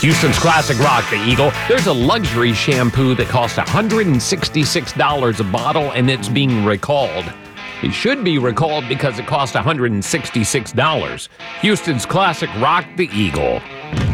Houston's Classic Rock, the Eagle. There's a luxury shampoo that costs $166 a bottle, and it's being recalled. It should be recalled because it cost $166. Houston's Classic Rock, the Eagle.